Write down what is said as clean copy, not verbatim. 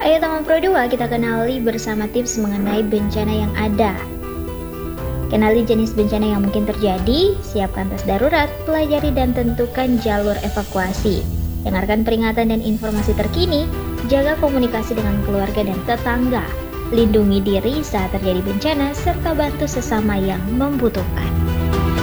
Ayo teman Pro 2, kita kenali bersama tips mengenai bencana yang ada. Kenali jenis bencana yang mungkin terjadi, siapkan tas darurat, pelajari dan tentukan jalur evakuasi. Dengarkan peringatan dan informasi terkini, jaga komunikasi dengan keluarga dan tetangga. Lindungi diri saat terjadi bencana, serta bantu sesama yang membutuhkan.